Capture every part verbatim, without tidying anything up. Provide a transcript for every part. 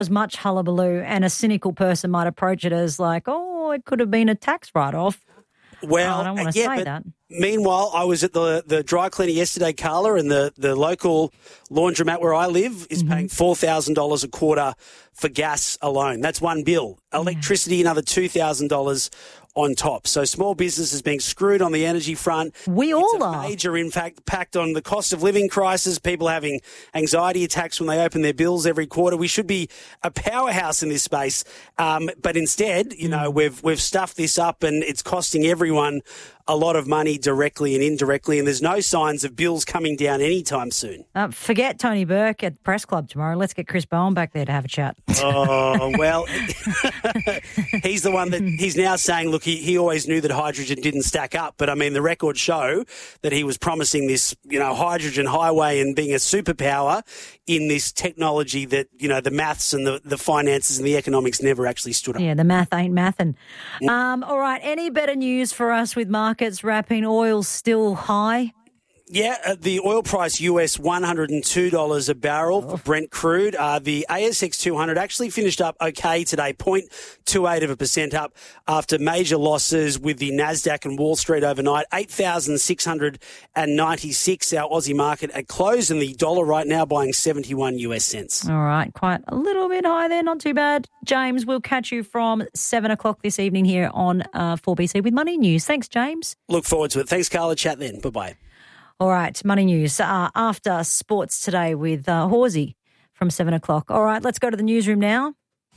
There's much hullabaloo, and a cynical person might approach it as like, oh, it could have been a tax write-off. Well, oh, I don't want to yeah, say but that. Meanwhile, I was at the, the dry cleaner yesterday, Carla, and the, the local laundromat where I live is mm-hmm. paying four thousand dollars a quarter for gas alone. That's one bill. Electricity, yeah. another two thousand dollars on top. So small business is being screwed on the energy front. We all it's a are. major impact on the cost of living crisis, people having anxiety attacks when they open their bills every quarter. We should be a powerhouse in this space. Um, but instead, you know, we've we've stuffed this up and it's costing everyone a lot of money directly and indirectly, and there's no signs of bills coming down anytime soon. Uh, forget Tony Burke at the Press Club tomorrow. Let's get Chris Bowen back there to have a chat. Oh, well, he's the one that he's now saying, look, he, he always knew that hydrogen didn't stack up. But, I mean, the records show that he was promising this, you know, hydrogen highway and being a superpower in this technology that, you know, the maths and the, the finances and the economics never actually stood up. Yeah, the math ain't mathin'. Um, all right, any better news for us with markets wrapping? Oil still high? Yeah, uh, the oil price U S one hundred two dollars a barrel for Brent crude. Uh, the A S X two hundred actually finished up okay today, zero point two eight of a percent up after major losses with the Nasdaq and Wall Street overnight. eight thousand six hundred ninety-six, our Aussie market at close, and the dollar right now buying seventy-one U S cents. All right, quite a little bit high there, not too bad. James, we'll catch you from seven o'clock this evening here on uh, four B C with Money News. Thanks, James. Look forward to it. Thanks, Carla. Chat then. Bye-bye. All right, Money News uh, after sports today with uh, Horsey from seven o'clock. All right, let's go to the newsroom now.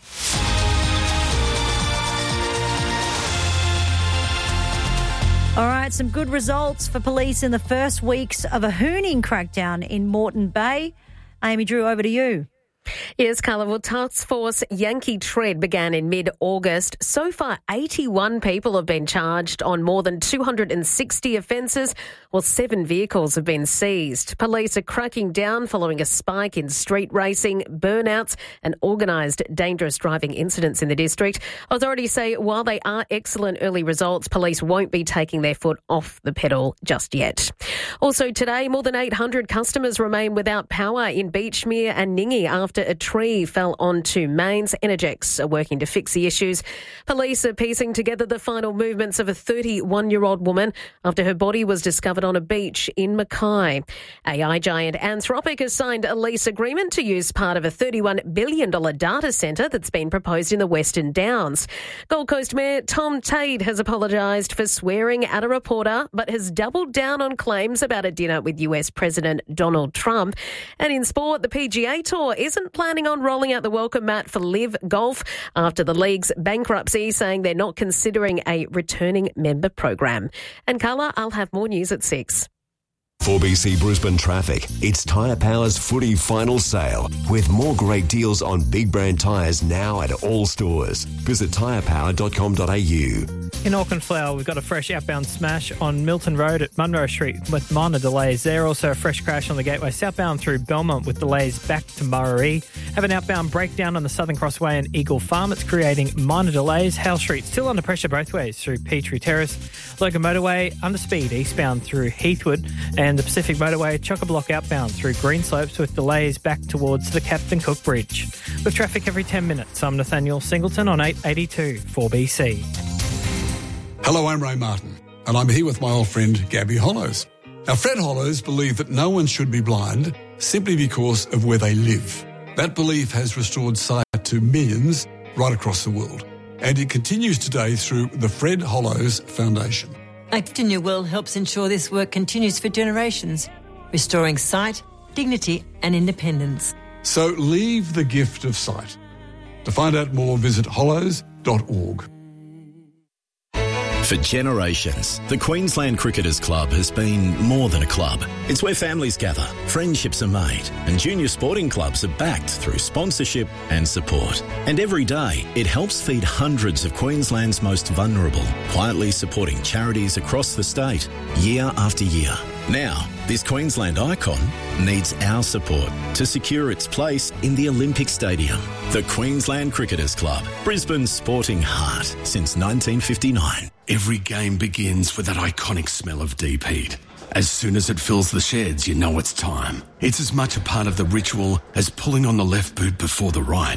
All right, some good results for police in the first weeks of a hooning crackdown in Moreton Bay. Amy Drew, over to you. Yes, Carla. Well, Task Force Yankee Tread began in mid-August. So far, eighty-one people have been charged on more than two hundred sixty offences, while seven vehicles have been seized. Police are cracking down following a spike in street racing, burnouts and organised dangerous driving incidents in the district. Authorities say while they are excellent early results, police won't be taking their foot off the pedal just yet. Also today, more than eight hundred customers remain without power in Beachmere and Ningi after a tree fell onto mains. Energex are working to fix the issues. Police are piecing together the final movements of a thirty-one-year-old woman after her body was discovered on a beach in Mackay. A I giant Anthropic has signed a lease agreement to use part of a thirty-one billion dollars data centre that's been proposed in the Western Downs. Gold Coast Mayor Tom Tate has apologised for swearing at a reporter, but has doubled down on claims about a dinner with U S President Donald Trump. And in sport, the P G A Tour isn't planning on rolling out the welcome mat for Live Golf after the league's bankruptcy, saying they're not considering a returning member program. And Carla, I'll have more news at six. four B C Brisbane traffic. It's Tyre Power's footy final sale with more great deals on big brand tyres now at all stores. Visit tyre power dot com dot a u. In Auchenflower, we've got a fresh outbound smash on Milton Road at Munro Street with minor delays there. Also a fresh crash on the Gateway southbound through Belmont with delays back to Murray. Have an outbound breakdown on the Southern Crossway and Eagle Farm. It's creating minor delays. Hale Street still under pressure both ways through Petrie Terrace. Logan Motorway under speed eastbound through Heathwood, and the Pacific Motorway chock-a-block outbound through Greenslopes with delays back towards the Captain Cook Bridge. With traffic every ten minutes, I'm Nathaniel Singleton on eight eighty-two four B C. Hello, I'm Ray Martin, and I'm here with my old friend Gabby Hollows. Now, Fred Hollows believed that no one should be blind simply because of where they live. That belief has restored sight to millions right across the world, and it continues today through the Fred Hollows Foundation. Active New World helps ensure this work continues for generations, restoring sight, dignity and independence. So leave the gift of sight. To find out more, visit hollows dot org. For generations, the Queensland Cricketers Club has been more than a club. It's where families gather, friendships are made, and junior sporting clubs are backed through sponsorship and support. And every day, it helps feed hundreds of Queensland's most vulnerable, quietly supporting charities across the state, year after year. Now, this Queensland icon needs our support to secure its place in the Olympic Stadium. The Queensland Cricketers Club, Brisbane's sporting heart since nineteen fifty-nine. Every game begins with that iconic smell of deep heat. As soon as it fills the sheds, you know it's time. It's as much a part of the ritual as pulling on the left boot before the right.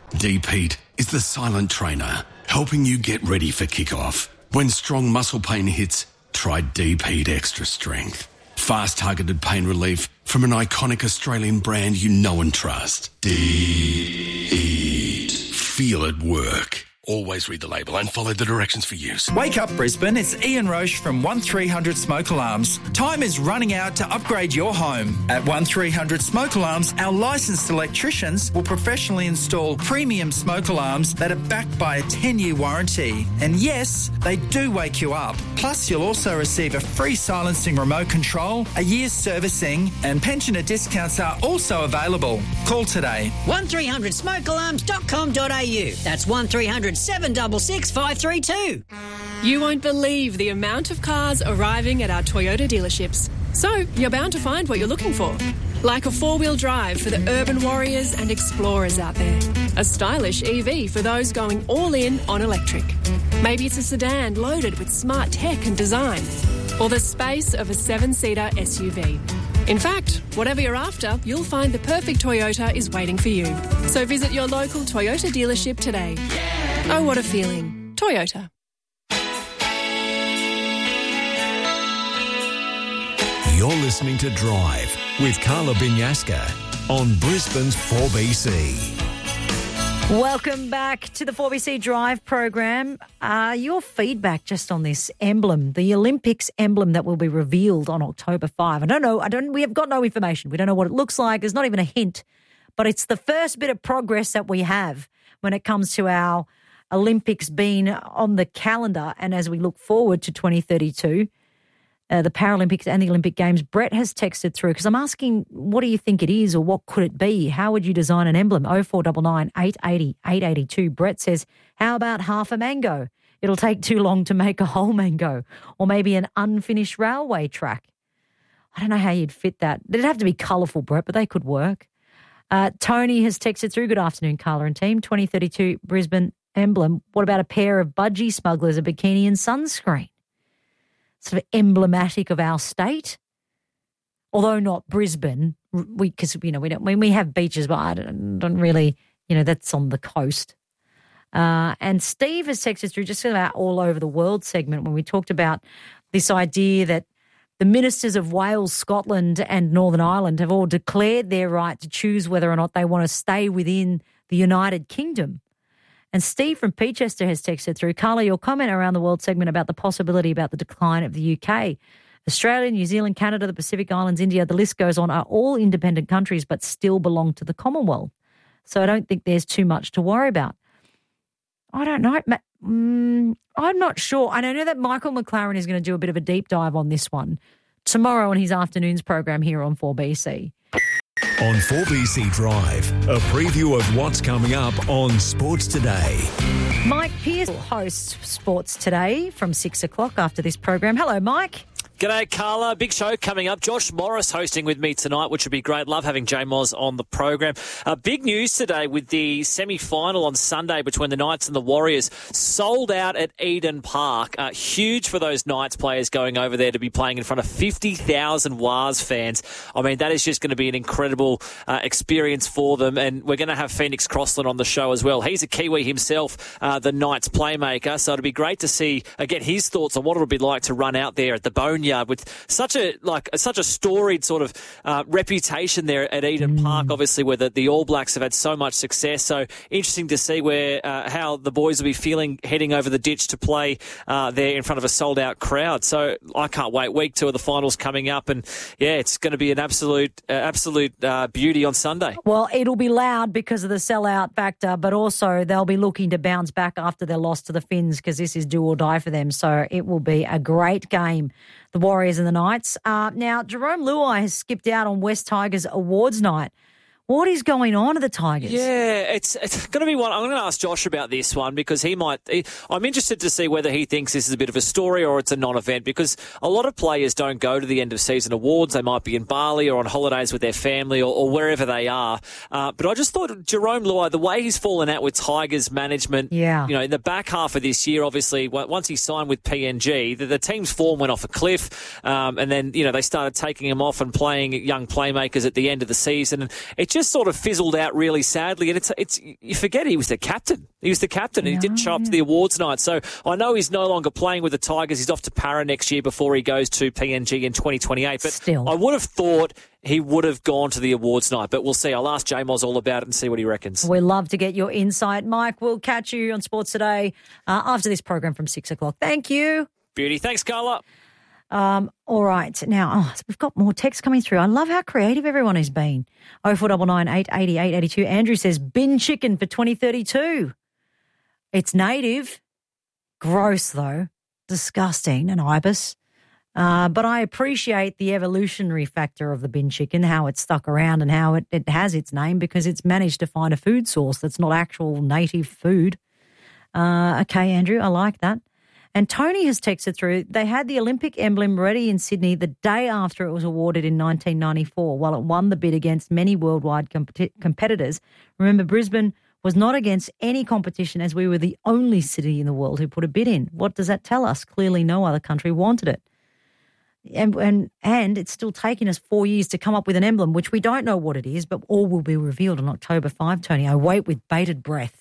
D-Pete is the silent trainer, helping you get ready for kickoff. When strong muscle pain hits, try D-Pete Extra Strength. Fast targeted pain relief from an iconic Australian brand you know and trust. D-Pete. Feel it work. Always read the label and follow the directions for use. Wake up, Brisbane. It's Ian Roche from one three hundred Smoke Alarms. Time is running out to upgrade your home. At one three hundred Smoke Alarms, our licensed electricians will professionally install premium smoke alarms that are backed by a ten-year warranty. And yes, they do wake you up. Plus, you'll also receive a free silencing remote control, a year's servicing, and pensioner discounts are also available. Call today. one three hundred smoke alarms dot com dot a u. That's one three hundred seven six six five three two. You won't believe the amount of cars arriving at our Toyota dealerships. So you're bound to find what you're looking for. Like a four-wheel drive for the urban warriors and explorers out there. A stylish E V for those going all in on electric. Maybe it's a sedan loaded with smart tech and design. Or the space of a seven-seater S U V. In fact, whatever you're after, you'll find the perfect Toyota is waiting for you. So visit your local Toyota dealership today. Oh, what a feeling. Toyota. You're listening to Drive with Carla Binyaska on Brisbane's four B C. Welcome back to the four B C Drive program. Uh, your feedback just on this emblem, the Olympics emblem that will be revealed on October fifth. I don't know. I don't. We have got no information. We don't know what it looks like. There's not even a hint. But it's the first bit of progress that we have when it comes to our Olympics being on the calendar. And as we look forward to twenty thirty-two, uh, the Paralympics and the Olympic Games, Brett has texted through because I'm asking, what do you think it is or what could it be? How would you design an emblem? oh four nine nine, eight eight zero, eight eight two. Brett says, how about half a mango? It'll take too long to make a whole mango. Or maybe an unfinished railway track. I don't know how you'd fit that. It'd have to be colourful, Brett, but they could work. Uh, Tony has texted through, good afternoon, Carla and team. twenty thirty-two Brisbane emblem. What about a pair of budgie smugglers, a bikini and sunscreen? Sort of emblematic of our state. Although not Brisbane, we because you know we don't when we have beaches, but I don't, don't really, you know, that's on the coast. Uh, and Steve has texted through just about all over the world segment when we talked about this idea that the ministers of Wales, Scotland and Northern Ireland have all declared their right to choose whether or not they want to stay within the United Kingdom. And Steve from Peachester has texted through, Carla, your comment around the world segment about the possibility about the decline of the U K. Australia, New Zealand, Canada, the Pacific Islands, India, the list goes on, are all independent countries but still belong to the Commonwealth. So I don't think there's too much to worry about. I don't know. Mm, I'm not sure. I know that Michael McLaren is going to do a bit of a deep dive on this one tomorrow on his afternoon's program here on four B C. On four B C Drive, a preview of what's coming up on Sports Today. Mike Pearce hosts Sports Today from six o'clock after this program. Hello, Mike. G'day, Carla. Big show coming up. Josh Morris hosting with me tonight, which would be great. Love having J Moz on the program. Uh, big news today with the semi-final on Sunday between the Knights and the Warriors. Sold out at Eden Park. Uh, huge for those Knights players going over there to be playing in front of fifty thousand Wars fans. I mean, that is just going to be an incredible uh, experience for them. And we're going to have Phoenix Crossland on the show as well. He's a Kiwi himself, uh, the Knights playmaker. So it'll be great to see, again, his thoughts on what it'll be like to run out there at the Boneyard with such a like such a storied sort of uh, reputation there at Eden mm. Park, obviously, where the, the All Blacks have had so much success. So interesting to see where uh, how the boys will be feeling heading over the ditch to play uh, there in front of a sold-out crowd. So I can't wait. Week two of the finals coming up, and yeah, it's going to be an absolute uh, absolute uh, beauty on Sunday. Well, it'll be loud because of the sellout factor, but also they'll be looking to bounce back after their loss to the Finns because this is do or die for them. So it will be a great game. The Warriors and the Knights. Uh, now, Jerome Luai has skipped out on West Tigers Awards night. What is going on at the Tigers? Yeah, it's it's going to be one. I'm going to ask Josh about this one because he might. He, I'm interested to see whether he thinks this is a bit of a story or it's a non-event because a lot of players don't go to the end of season awards. They might be in Bali or on holidays with their family or, or wherever they are. Uh, but I just thought Jerome Luai, the way he's fallen out with Tigers management, yeah. you know, in the back half of this year, obviously, once he signed with P N G, the, the team's form went off a cliff, um, and then you know they started taking him off and playing young playmakers at the end of the season, and it just just sort of fizzled out really sadly. And it's it's you forget he was the captain. He was the captain, and he didn't show up to the awards night. So I know he's no longer playing with the Tigers. He's off to Para next year before he goes to P N G in twenty twenty-eight. But Still. I would have thought he would have gone to the awards night. But we'll see. I'll ask J Moz all about it and see what he reckons. We love to get your insight, Mike. We'll catch you on Sports Today uh, after this program from six o'clock. Thank you. Beauty. Thanks, Carla. Um, all right. Now, oh, we've got more texts coming through. I love how creative everyone has been. oh four nine nine, eight eight eight, eight two. Andrew says, bin chicken for twenty thirty-two. It's native. Gross, though. Disgusting. An ibis. Uh, but I appreciate the evolutionary factor of the bin chicken, how it's stuck around and how it, it has its name because it's managed to find a food source that's not actual native food. Uh, okay, Andrew, I like that. And Tony has texted through, they had the Olympic emblem ready in Sydney the day after it was awarded in nineteen ninety-four, while it won the bid against many worldwide compet- competitors. Remember, Brisbane was not against any competition as we were the only city in the world who put a bid in. What does that tell us? Clearly no other country wanted it. And, and, and it's still taking us four years to come up with an emblem, which we don't know what it is, but all will be revealed on October fifth, Tony. I wait with bated breath.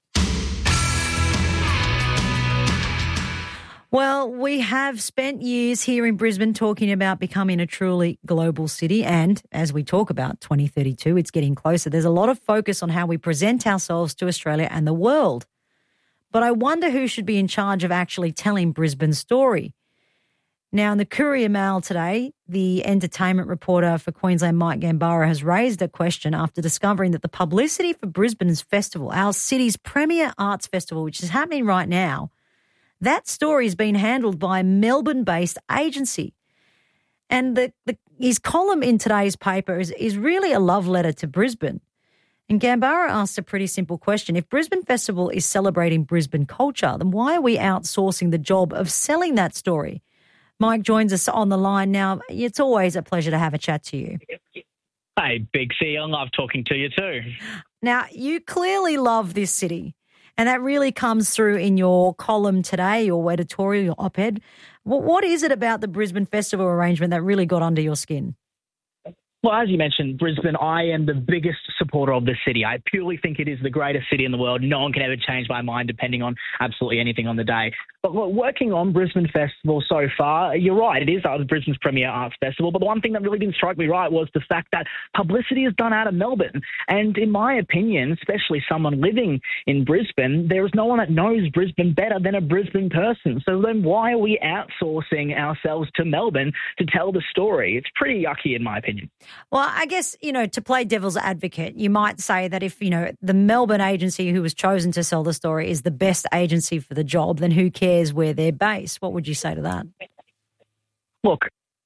Well, we have spent years here in Brisbane talking about becoming a truly global city, and as we talk about twenty thirty-two, it's getting closer. There's a lot of focus on how we present ourselves to Australia and the world. But I wonder who should be in charge of actually telling Brisbane's story. Now, in the Courier Mail today, the entertainment reporter for Queensland, Mike Gambara, has raised a question after discovering that the publicity for Brisbane's festival, our city's premier arts festival, which is happening right now, that story has been handled by a Melbourne-based agency. And the, the, his column in today's paper is, is really a love letter to Brisbane. And Gambara asked a pretty simple question. If Brisbane Festival is celebrating Brisbane culture, then why are we outsourcing the job of selling that story? Mike joins us on the line now. It's always a pleasure to have a chat to you. Hey, Big C, I love talking to you too. Now, you clearly love this city. And that really comes through in your column today, your editorial, your op-ed. What is it about the Brisbane Festival arrangement that really got under your skin? Well, as you mentioned, Brisbane, I am the biggest supporter of the city. I purely think it is the greatest city in the world. No one can ever change my mind depending on absolutely anything on the day. But look, working on Brisbane Festival so far, you're right, it is Brisbane's premier arts festival. But the one thing that really didn't strike me right was the fact that publicity is done out of Melbourne. And in my opinion, especially someone living in Brisbane, there is no one that knows Brisbane better than a Brisbane person. So then why are we outsourcing ourselves to Melbourne to tell the story? It's pretty yucky in my opinion. Well, I guess, you know, to play devil's advocate, you might say that if, you know, the Melbourne agency who was chosen to sell the story is the best agency for the job, then who cares where they're based? What would you say to that? Look,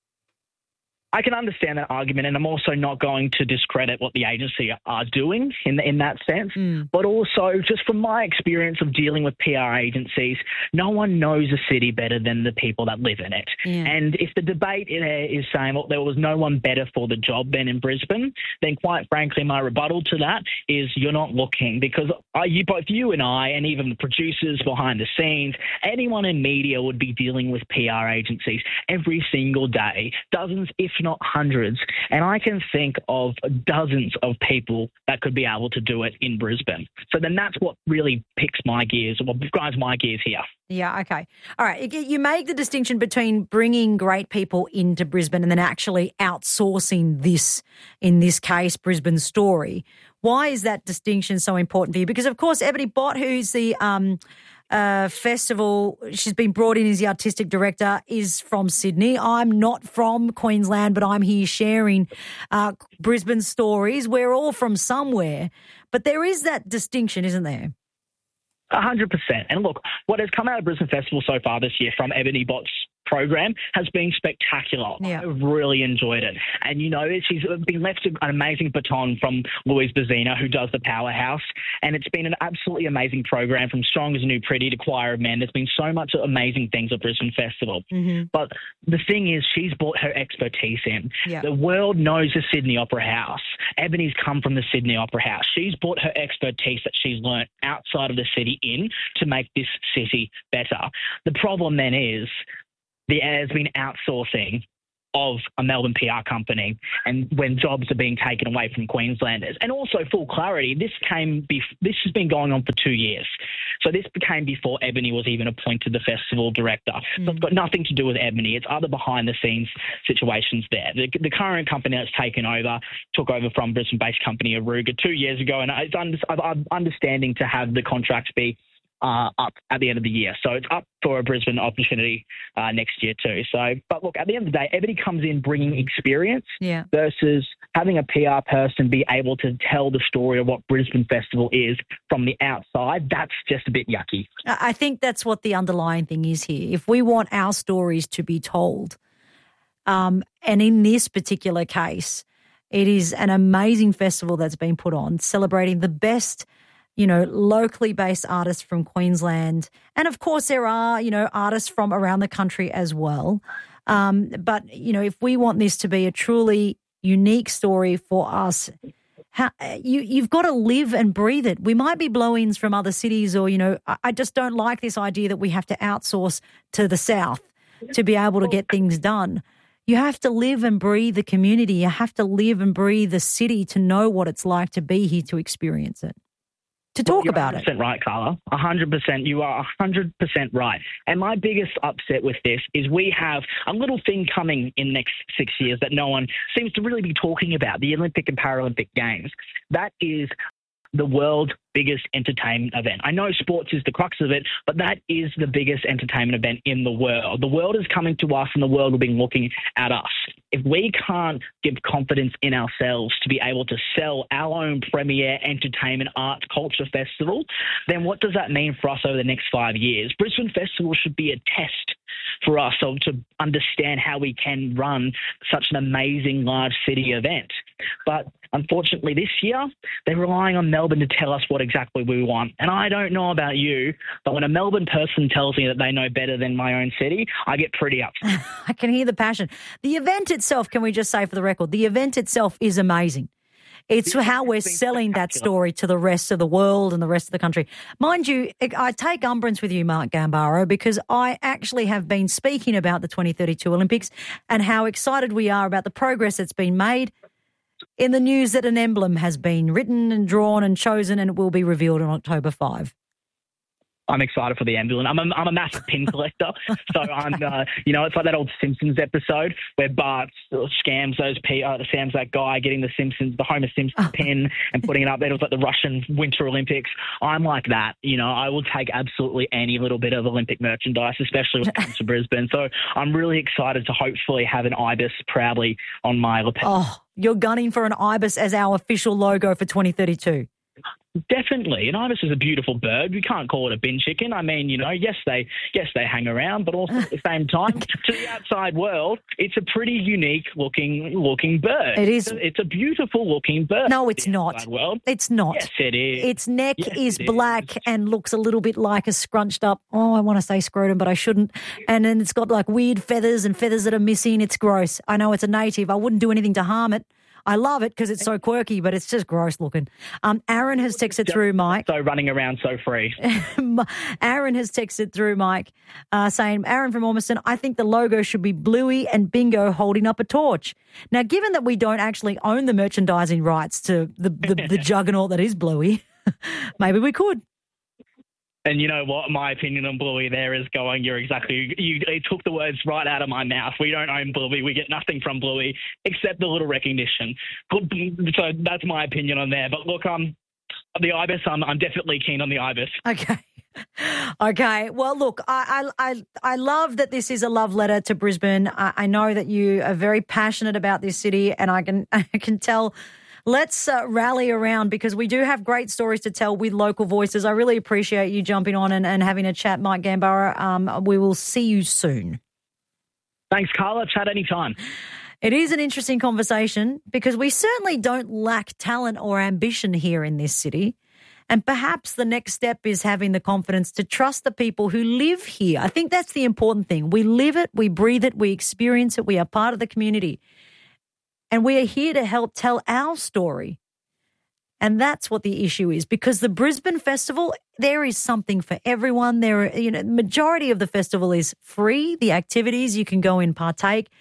I can understand that argument, and I'm also not going to discredit what the agency are doing in in that sense. Mm. But also, just from my experience of dealing with P R agencies, no one knows a city better than the people that live in it. Yeah. And if the debate is saying, well, there was no one better for the job than in Brisbane, then quite frankly, my rebuttal to that is you're not looking, because I, you, both you and I, and even the producers behind the scenes, anyone in media would be dealing with P R agencies every single day, dozens, if not hundreds, and I can think of dozens of people that could be able to do it in Brisbane. So then that's what really picks my gears, what grinds my gears here. Yeah, okay. All right, you make the distinction between bringing great people into Brisbane and then actually outsourcing this, in this case, Brisbane story. Why is that distinction so important for you? Because, of course, Ebony Bott, who's the um, uh, festival, she's been brought in as the artistic director, is from Sydney. I'm not from Queensland, but I'm here sharing uh, Brisbane stories. We're all from somewhere. But there is that distinction, isn't there? A hundred percent. And look, what has come out of Brisbane Festival so far this year from Ebony Bott's program has been spectacular. Yeah. I've really enjoyed it. And, you know, she's been left an amazing baton from Louise Bazzina, who does the Powerhouse. And it's been an absolutely amazing program, from Strong as a New Pretty to Choir of Men. There's been so much amazing things at Brisbane Festival. Mm-hmm. But the thing is, she's brought her expertise in. Yeah. The world knows the Sydney Opera House. Ebony's come from the Sydney Opera House. She's brought her expertise that she's learnt outside of the city in to make this city better. The problem then is, there has been outsourcing of a Melbourne P R company and when jobs are being taken away from Queenslanders. And also, full clarity, this came bef- this has been going on for two years. So this became before Ebony was even appointed the festival director. Mm. So it's got nothing to do with Ebony. It's other behind-the-scenes situations there. The, the current company that's taken over took over from Brisbane-based company Aruga two years ago, and it's under- I'm understanding to have the contracts be Uh, up at the end of the year. So it's up for a Brisbane opportunity uh, next year too. So, but look, at the end of the day, Ebony comes in bringing experience yeah. versus having a P R person be able to tell the story of what Brisbane Festival is from the outside. That's just a bit yucky. I think that's what the underlying thing is here. If we want our stories to be told, um, and in this particular case, it is an amazing festival that's been put on, celebrating the best, you know, locally based artists from Queensland. And of course there are, you know, artists from around the country as well. Um, but, you know, if we want this to be a truly unique story for us, how, you, you've got to live and breathe it. We might be blow-ins from other cities or, you know, I, I just don't like this idea that we have to outsource to the south to be able to get things done. You have to live and breathe the community. You have to live and breathe the city to know what it's like to be here, to experience it. To talk You're about one hundred percent it. right, Carla. one hundred percent. You are one hundred percent right. And my biggest upset with this is we have a little thing coming in the next six years that no one seems to really be talking about, the Olympic and Paralympic Games. That is the world's biggest entertainment event. I know sports is the crux of it, but that is the biggest entertainment event in the world. The world is coming to us and the world will be looking at us. If we can't give confidence in ourselves to be able to sell our own premier entertainment, art, culture festival, then what does that mean for us over the next five years? Brisbane Festival should be a test for us so to understand how we can run such an amazing large city event. But unfortunately this year, they're relying on Melbourne to tell us what exactly we want. And I don't know about you, but when a Melbourne person tells me that they know better than my own city, I get pretty upset. I can hear the passion. The event itself, can we just say for the record, the event itself is amazing. It's how we're selling that story to the rest of the world and the rest of the country. Mind you, I take umbrance with you, Mark Gambaro, because I actually have been speaking about the twenty thirty-two Olympics and how excited we are about the progress that's been made in the news that an emblem has been written and drawn and chosen and it will be revealed on October fifth. I'm excited for the emblem. I'm a, I'm a massive pin collector. So I'm, uh, you know, it's like that old Simpsons episode where Bart scams those, P- uh, scams that guy getting the Simpsons, the Homer Simpson pin and putting it up there. It was like the Russian Winter Olympics. I'm like that. You know, I will take absolutely any little bit of Olympic merchandise, especially when it comes to Brisbane. So I'm really excited to hopefully have an ibis proudly on my lapel. Oh, you're gunning for an ibis as our official logo for twenty thirty-two. Definitely. An ibis is a beautiful bird. We can't call it a bin chicken. I mean, you know, yes, they yes they hang around, but also at the same time, to the outside world, it's a pretty unique looking looking bird. It is. It's a, it's a beautiful looking bird. No, it's not. World. It's not. Yes, it is. Its neck yes, is black is. and looks a little bit like a scrunched up, oh, I want to say scrotum, but I shouldn't. And then it's got like weird feathers and feathers that are missing. It's gross. I know it's a native. I wouldn't do anything to harm it. I love it because it's so quirky, but it's just gross looking. Um, Aaron has texted through, Mike. So running around so free. Aaron has texted through, Mike, uh, saying, Aaron from Ormiston, I think the logo should be Bluey and Bingo holding up a torch. Now, given that we don't actually own the merchandising rights to the, the, the juggernaut that is Bluey, maybe we could. And you know what? My opinion on Bluey there is going, you're exactly, you it took the words right out of my mouth. We don't own Bluey. We get nothing from Bluey except the little recognition. So that's my opinion on there. But look, um, the ibis, I'm, I'm definitely keen on the ibis. Okay. Okay. Well, look, I, I, I, I love that this is a love letter to Brisbane. I, I know that you are very passionate about this city and I can, I can tell. Let's uh, rally around because we do have great stories to tell with local voices. I really appreciate you jumping on and, and having a chat, Mike Gambaro. Um, we will see you soon. Thanks, Carla. Chat anytime. It is an interesting conversation because we certainly don't lack talent or ambition here in this city. And perhaps the next step is having the confidence to trust the people who live here. I think that's the important thing. We live it, we breathe it, we experience it, we are part of the community. And we are here to help tell our story. And that's what the issue is because the Brisbane Festival, there is something for everyone. There, are, you know, majority of the festival is free. The activities, you can go and partake.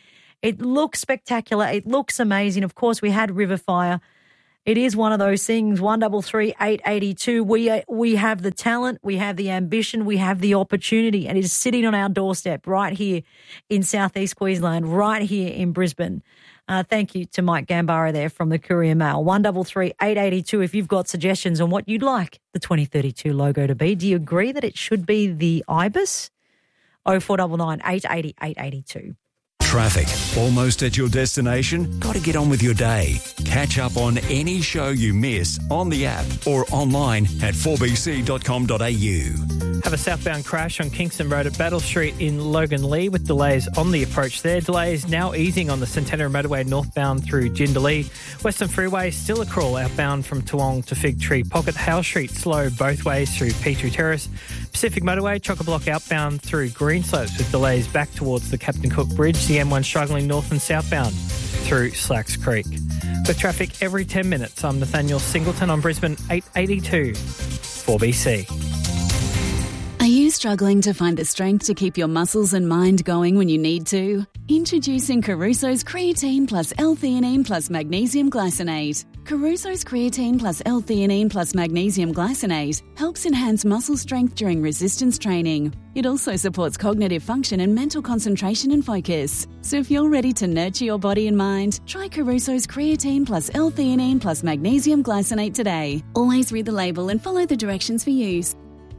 It looks spectacular. It looks amazing. Of course, we had River Fire. It is one of those things, one double three, eight eighty-two. We, uh, we have the talent, we have the ambition, we have the opportunity, and it is sitting on our doorstep right here in southeast Queensland, right here in Brisbane. Uh, thank you to Mike Gambara there from the Courier Mail. one double three, eight eighty-two if you've got suggestions on what you'd like the twenty thirty-two logo to be. Do you agree that it should be the Ibis? oh four nine nine, eight eight zero, eight eight two. Traffic. Almost at your destination? Got to get on with your day. Catch up on any show you miss on the app or online at four b c dot com dot a u. Have a southbound crash on Kingston Road at Battle Street in Logan Lee with delays on the approach there. Delays now easing on the Centenary Motorway northbound through Jindalee. Western Freeway still a crawl outbound from Toowong to Fig Tree Pocket. Howe Street slow both ways through Petrie Terrace. Pacific Motorway chock-a-block outbound through Greenslopes with delays back towards the Captain Cook Bridge. The M one struggling north and southbound through Slacks Creek. With traffic every ten minutes, I'm Nathaniel Singleton on Brisbane eight eighty-two, four B C. Are you struggling to find the strength to keep your muscles and mind going when you need to? Introducing Caruso's Creatine plus L-theanine plus Magnesium Glycinate. Caruso's Creatine plus L-theanine plus Magnesium Glycinate helps enhance muscle strength during resistance training. It also supports cognitive function and mental concentration and focus. So if you're ready to nurture your body and mind, try Caruso's Creatine plus L-theanine plus Magnesium Glycinate today. Always read the label and follow the directions for use.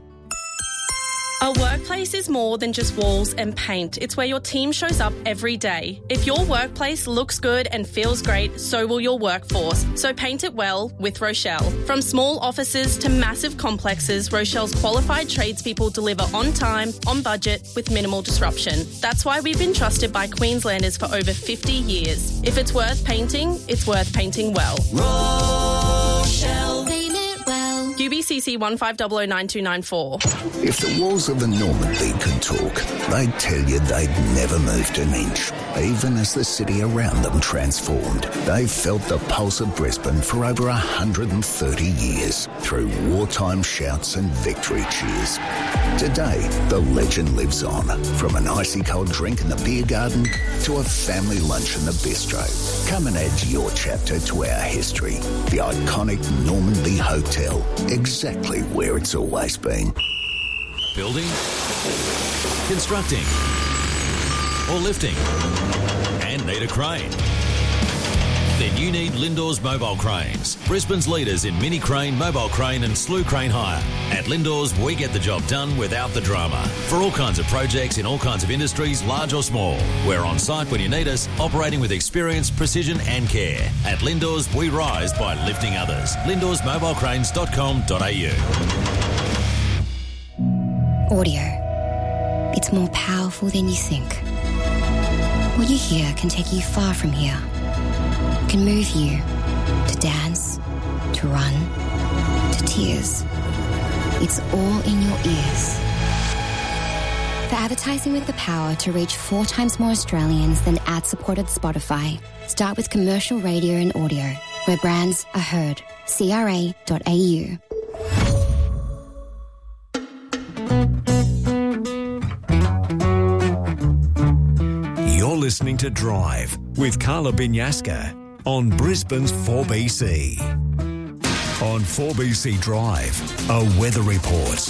A workplace is more than just walls and paint. It's where your team shows up every day. If your workplace looks good and feels great, so will your workforce. So paint it well with Rochelle. From small offices to massive complexes, Rochelle's qualified tradespeople deliver on time, on budget, with minimal disruption. That's why we've been trusted by Queenslanders for over fifty years. If it's worth painting, it's worth painting well. Rochelle. Paint it well. U B C C one five zero zero nine two nine four. If the walls of the Normandy could talk, they'd tell you they'd never moved an inch, even as the city around them transformed. They've felt the pulse of Brisbane for over one hundred thirty years, through wartime shouts and victory cheers. Today, the legend lives on, from an icy cold drink in the beer garden to a family lunch in the bistro. Come and add your chapter to our history. The iconic Normandy Hotel, exactly where it's always been. Building, constructing, or lifting, and need a crane? Then you need Lindor's Mobile Cranes, Brisbane's leaders in mini crane, mobile crane and slew crane hire. At Lindor's, we get the job done without the drama. For all kinds of projects in all kinds of industries, large or small. We're on site when you need us, operating with experience, precision and care. At Lindor's, we rise by lifting others. lindors mobile cranes dot com dot a u. Audio. It's more powerful than you think. What you hear can take you far from here. Can move you to dance, to run, to tears. It's all in your ears. For advertising with the power to reach four times more Australians than ad-supported Spotify, start with commercial radio and audio, where brands are heard. C R A dot A U. You're listening to Drive with Carla Binyaska on Brisbane's four B C. On four B C Drive, a weather report.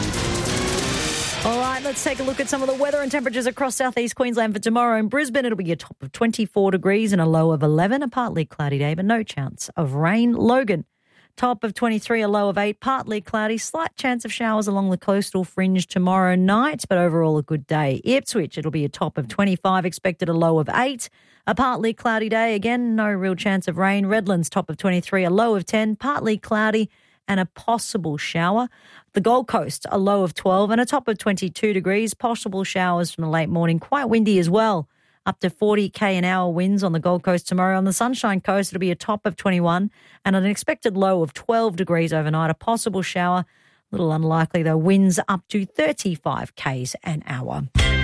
All right, let's take a look at some of the weather and temperatures across southeast Queensland for tomorrow. In Brisbane, it'll be a top of twenty-four degrees and a low of eleven, a partly cloudy day, but no chance of rain. Logan, top of twenty-three, a low of eight, partly cloudy, slight chance of showers along the coastal fringe tomorrow night, but overall a good day. Ipswich, it'll be a top of twenty-five, expected a low of eight, a partly cloudy day, again, no real chance of rain. Redlands, top of twenty-three, a low of ten, partly cloudy and a possible shower. The Gold Coast, a low of twelve and a top of twenty-two degrees, possible showers from the late morning, quite windy as well. Up to forty k an hour winds on the Gold Coast tomorrow. On the Sunshine Coast, it'll be a top of twenty-one and an expected low of twelve degrees overnight. A possible shower, a little unlikely though, winds up to thirty-five k's an hour.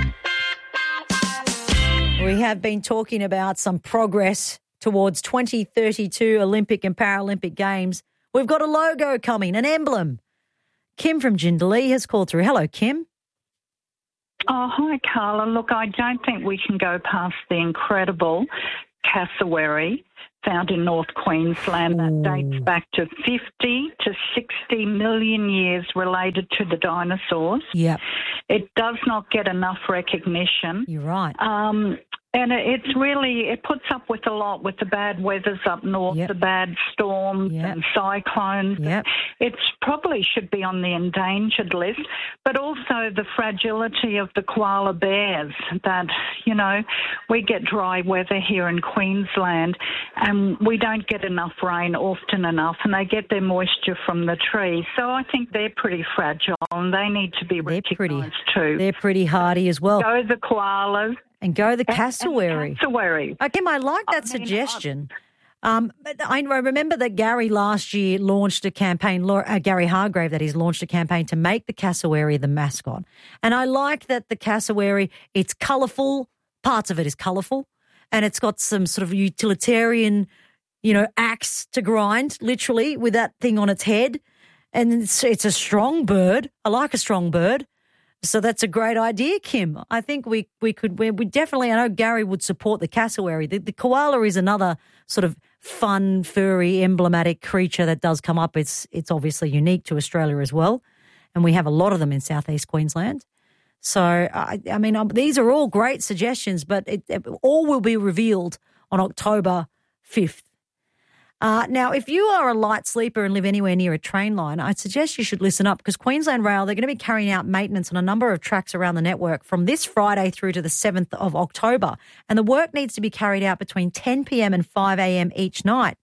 We have been talking about some progress towards twenty thirty-two Olympic and Paralympic Games. We've got a logo coming, an emblem. Kim from Jindalee has called through. Hello, Kim. Oh, hi, Carla. Look, I don't think we can go past the incredible cassowary found in North Queensland that dates back to fifty to sixty million years, related to the dinosaurs. Yep. It does not get enough recognition. You're right. Um, and it- it's really, it puts up with a lot with the bad weathers up north, the bad storms and cyclones. Yep. It probably should be on the endangered list, but also the fragility of the koala bears that, you know, we get dry weather here in Queensland and we don't get enough rain often enough, and they get their moisture from the trees. So I think they're pretty fragile and they need to be recognised too. They're pretty hardy as well. Go the koalas. And go the And- and cassowary. cassowary. Okay, I like that suggestion. Um, but I remember that Gary last year launched a campaign, uh, Gary Hargrave, that he's launched a campaign to make the cassowary the mascot. And I like that the cassowary, it's colourful, parts of it is colourful, and it's got some sort of utilitarian, you know, axe to grind, literally, with that thing on its head. And it's, it's a strong bird. I like a strong bird. So that's a great idea, Kim. I think we we could we, we definitely. I know Gary would support the cassowary. The, the koala is another sort of fun, furry, emblematic creature that does come up. It's it's obviously unique to Australia as well, and we have a lot of them in southeast Queensland. So I, I mean, um, these are all great suggestions, but it, it all will be revealed on October fifth. Uh, now, if you are a light sleeper and live anywhere near a train line, I'd suggest you should listen up because Queensland Rail, they're going to be carrying out maintenance on a number of tracks around the network from this Friday through to the seventh of October. And the work needs to be carried out between ten p.m. and five a.m. each night.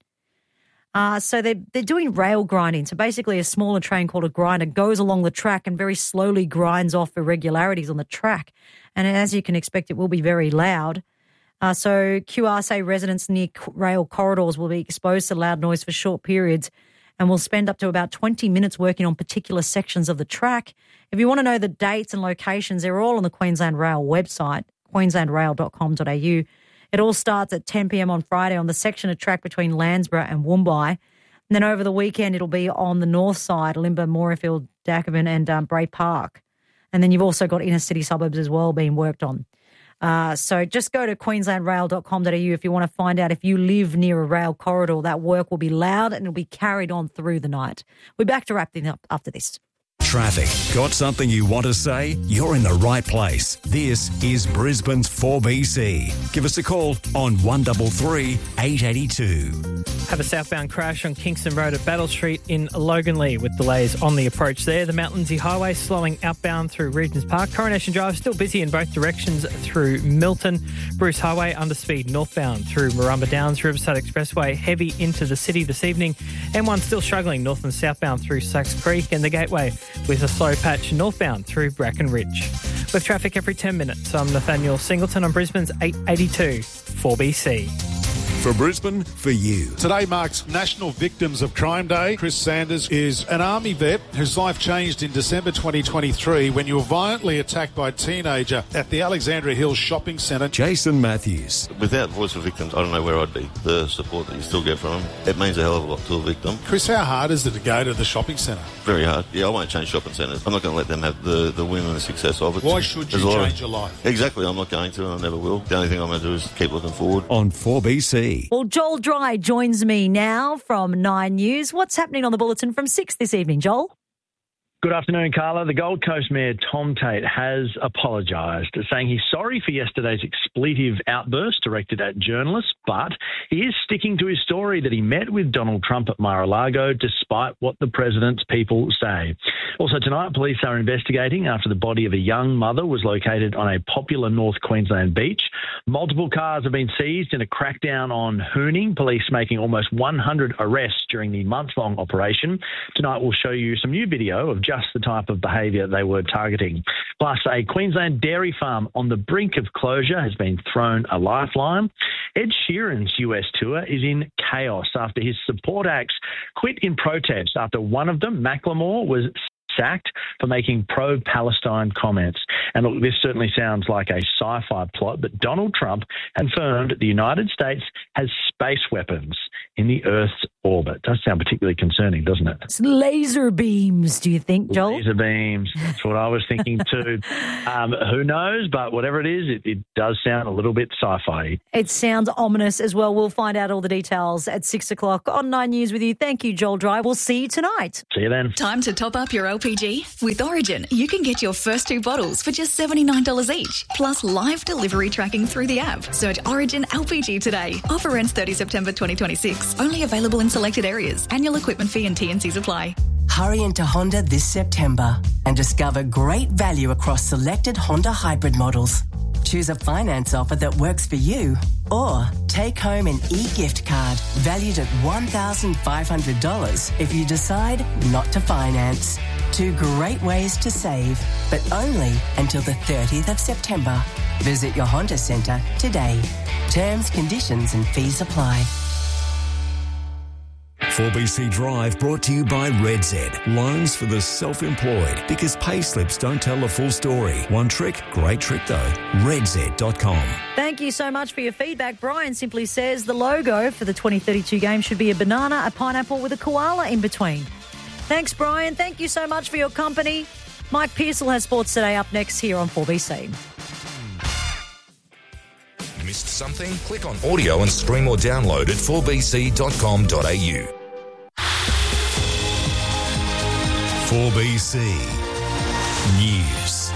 Uh, so they're, they're doing rail grinding. So basically a smaller train called a grinder goes along the track and very slowly grinds off irregularities on the track. And as you can expect, it will be very loud. Uh, so Q R S A residents near rail corridors will be exposed to loud noise for short periods and will spend up to about twenty minutes working on particular sections of the track. If you want to know the dates and locations, they're all on the Queensland Rail website, queensland rail dot com dot a u. It all starts at ten p.m. on Friday on the section of track between Landsborough and Woombai. And then over the weekend, it'll be on the north side, Limba, Morayfield, Dacabin and um, Bray Park. And then you've also got inner city suburbs as well being worked on. Uh, so just go to queensland rail dot com dot a u if you want to find out if you live near a rail corridor. That work will be loud and it'll be carried on through the night. We're back to wrap things up after this. Traffic. Got something you want to say? You're in the right place. This is Brisbane's four B C. Give us a call on one three three, eight eight two. Have a southbound crash on Kingston Road at Battle Street in Loganley with delays on the approach there. The Mount Lindsay Highway slowing outbound through Regents Park. Coronation Drive still busy in both directions through Milton. Bruce Highway underspeed northbound through Marumba Downs. Riverside Expressway heavy into the city this evening. M one still struggling north and southbound through Sachs Creek and the Gateway with a slow patch northbound through Bracken Ridge. With traffic every ten minutes, I'm Nathaniel Singleton on Brisbane's eight eighty-two four B C. For Brisbane, for you. Today marks National Victims of Crime Day. Chris Sanders is an Army vet whose life changed in December twenty twenty-three when you were violently attacked by a teenager at the Alexandria Hills Shopping Centre. Jason Matthews. Without Voice of Victims, I don't know where I'd be. The support that you still get from them, it means a hell of a lot to a victim. Chris, how hard is it to go to the shopping centre? Very hard. Yeah, I won't change shopping centres. I'm not going to let them have the, the win and the success of it. Why should you There's a lot change of- your life? Exactly, I'm not going to and I never will. The only thing I'm going to do is keep looking forward. On four B C. Well, Joel Dry joins me now from Nine News. What's happening on the bulletin from six this evening, Joel? Good afternoon, Carla. The Gold Coast Mayor, Tom Tate, has apologised, saying he's sorry for yesterday's expletive outburst directed at journalists, but he is sticking to his story that he met with Donald Trump at Mar-a-Lago despite what the president's people say. Also tonight, police are investigating after the body of a young mother was located on a popular North Queensland beach. Multiple cars have been seized in a crackdown on hooning, police making almost one hundred arrests during the month-long operation. Tonight we'll show you some new video of just the type of behaviour they were targeting. Plus, a Queensland dairy farm on the brink of closure has been thrown a lifeline. Ed Sheeran's U S tour is in chaos after his support acts quit in protest after one of them, Macklemore, was sacked for making pro-Palestine comments. And look, this certainly sounds like a sci-fi plot, but Donald Trump confirmed the United States has space weapons in the Earth's orbit. It does sound particularly concerning, doesn't it? It's laser beams, do you think, Joel? Laser beams. That's what I was thinking too. um, who knows? But whatever it is, it, it does sound a little bit sci-fi. It sounds ominous as well. We'll find out all the details at six o'clock on Nine News with you. Thank you, Joel Dry. We'll see you tonight. See you then. Time to top up your L P G? With Origin, you can get your first two bottles for just seventy-nine dollars each, plus live delivery tracking through the app. Search Origin L P G today. Offer ends thirtieth September twenty twenty-six. Only available in selected areas. Annual equipment fee and T and Cs apply. Hurry into Honda this September and discover great value across selected Honda hybrid models. Choose a finance offer that works for you, or take home an e-gift card valued at one thousand five hundred dollars if you decide not to finance. Two great ways to save, but only until the thirtieth of September. Visit your Honda Centre today. Terms, conditions and fees apply. four B C Drive brought to you by Red Z. Loans for the self-employed, because pay slips don't tell the full story. One trick, great trick though. red z dot com. Thank you so much for your feedback. Brian simply says the logo for the twenty thirty-two game should be a banana, a pineapple with a koala in between. Thanks, Brian. Thank you so much for your company. Mike Pearsall has Sports Today up next here on four B C. Missed something? Click on audio and stream or download at four b c dot com dot a u. four B C News.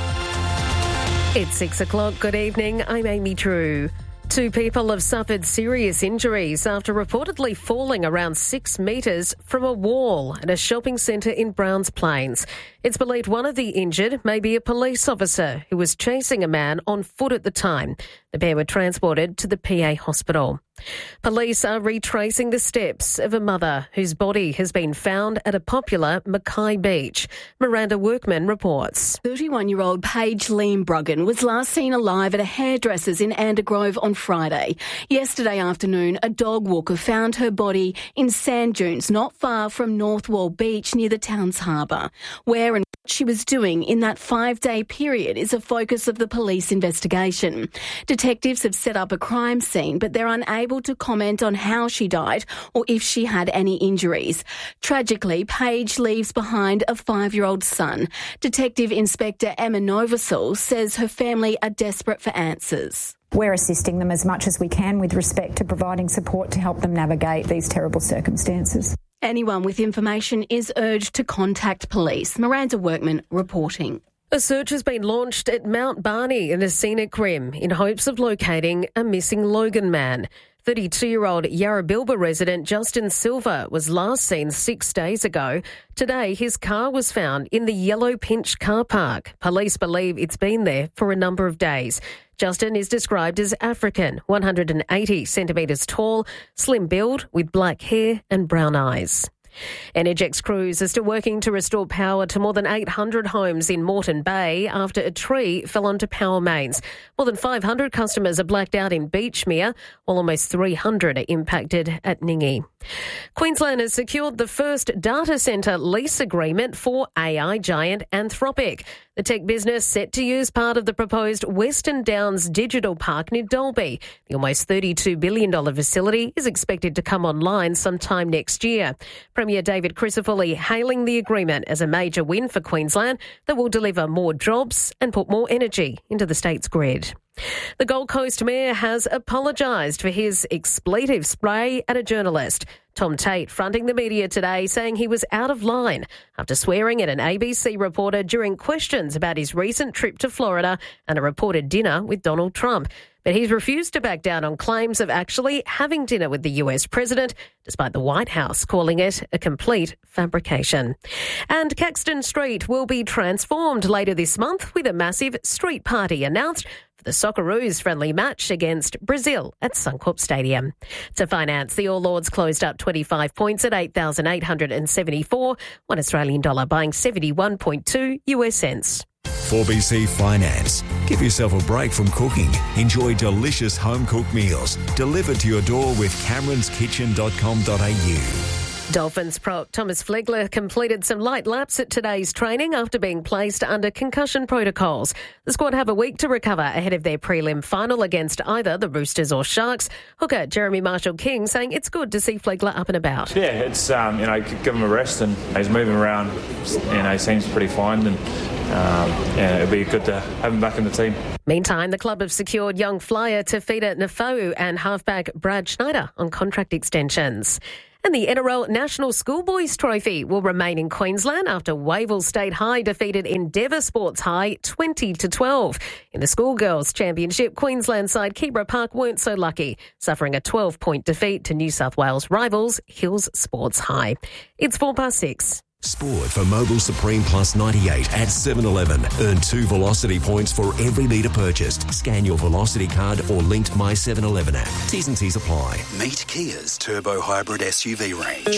It's six o'clock. Good evening. I'm Amy True. Two people have suffered serious injuries after reportedly falling around six metres from a wall at a shopping centre in Browns Plains. It's believed one of the injured may be a police officer who was chasing a man on foot at the time. The pair were transported to the P A hospital. Police are retracing the steps of a mother whose body has been found at a popular Mackay beach. Miranda Workman reports. thirty-one-year-old Paige Leembruggen was last seen alive at a hairdresser's in Andergrove on Friday. Yesterday afternoon, a dog walker found her body in sand dunes not far from North Wall Beach near the town's harbour. Where and what she was doing in that five-day period is a focus of the police investigation. Detectives have set up a crime scene, but they're unable to comment on how she died or if she had any injuries. Tragically, Paige leaves behind a five-year-old son. Detective Inspector Emma Novosel says her family are desperate for answers. We're assisting them as much as we can with respect to providing support to help them navigate these terrible circumstances. Anyone with information is urged to contact police. Miranda Workman reporting. A search has been launched at Mount Barney in the scenic rim in hopes of locating a missing Logan man. thirty-two-year-old Yarrabilba resident Justin Silver was last seen six days ago. Today, his car was found in the Yellow Pinch car park. Police believe it's been there for a number of days. Justin is described as African, one hundred eighty centimetres tall, slim build with black hair and brown eyes. Energex crews are still working to restore power to more than eight hundred homes in Moreton Bay after a tree fell onto power mains. More than five hundred customers are blacked out in Beachmere, while almost three hundred are impacted at Ningi. Queensland has secured the first data centre lease agreement for A I giant Anthropic. The tech business set to use part of the proposed Western Downs Digital Park near Dalby. The almost thirty-two billion dollars facility is expected to come online sometime next year. Premier David Crisafulli hailing the agreement as a major win for Queensland that will deliver more jobs and put more energy into the state's grid. The Gold Coast Mayor has apologised for his expletive spray at a journalist. Tom Tate fronting the media today, saying he was out of line after swearing at an A B C reporter during questions about his recent trip to Florida and a reported dinner with Donald Trump. But he's refused to back down on claims of actually having dinner with the U S president, despite the White House calling it a complete fabrication. And Caxton Street will be transformed later this month with a massive street party announced for the Socceroos friendly match against Brazil at Suncorp Stadium. To finance, the All Lords closed up twenty-five points at eight thousand eight hundred seventy-four, one Australian dollar buying seventy-one point two U S cents. four B C Finance. Give yourself a break from cooking. Enjoy delicious home-cooked meals delivered to your door with camerons kitchen dot com dot a u. Dolphins prop Thomas Flegler completed some light laps at today's training after being placed under concussion protocols. The squad have a week to recover ahead of their prelim final against either the Roosters or Sharks. Hooker Jeremy Marshall-King saying it's good to see Flegler up and about. Yeah, it's, um, you know, give him a rest and he's moving around, you know, he seems pretty fine and, um, yeah, it'll be good to have him back in the team. Meantime, the club have secured young flyer Tafita Nafau and halfback Brad Schneider on contract extensions. And the N R L National Schoolboys Trophy will remain in Queensland after Wavell State High defeated Endeavour Sports High twenty to twelve. In the Schoolgirls Championship, Queensland side Kebra Park weren't so lucky, suffering a twelve-point defeat to New South Wales rivals Hills Sports High. It's four past six. Sport for Mobil Supreme Plus ninety-eight at seven eleven. Earn two Velocity points for every litre purchased. Scan your Velocity card or linked My seven eleven app. T's and C's apply. Meet Kia's Turbo Hybrid S U V range.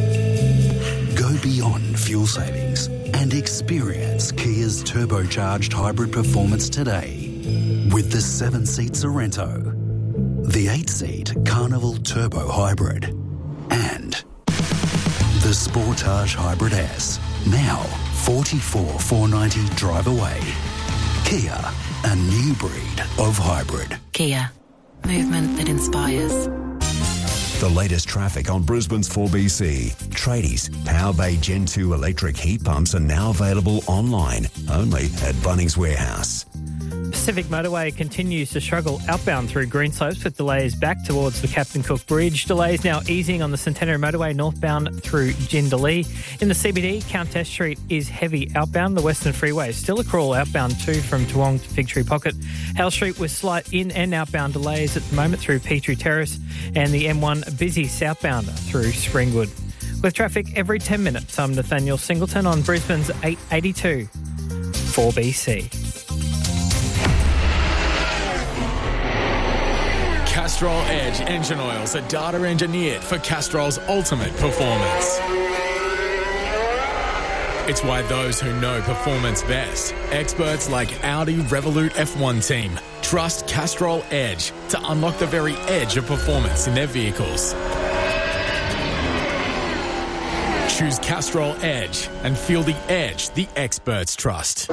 Go beyond fuel savings and experience Kia's turbocharged hybrid performance today with the seven-seat Sorrento, the eight-seat Carnival Turbo Hybrid, and the Sportage Hybrid S, now forty-four thousand four hundred ninety drive away. Kia, a new breed of hybrid. Kia, movement that inspires. The latest traffic on Brisbane's four B C. Tradies, Power Bay Gen two electric heat pumps are now available online, only at Bunnings Warehouse. Pacific Motorway continues to struggle outbound through Greenslopes with delays back towards the Captain Cook Bridge. Delays now easing on the Centenary Motorway northbound through Jindalee. In the C B D, Countess Street is heavy outbound. The Western Freeway is still a crawl outbound too from Toowong to Fig Tree Pocket. Hale Street with slight in and outbound delays at the moment through Petrie Terrace, and the M one busy southbound through Springwood. With traffic every ten minutes, I'm Nathaniel Singleton on Brisbane's eight eighty-two four B C. Castrol Edge engine oils are data engineered for Castrol's ultimate performance. It's why those who know performance best, experts like Audi Revolut F one team, trust Castrol Edge to unlock the very edge of performance in their vehicles. Choose Castrol Edge and feel the edge the experts trust.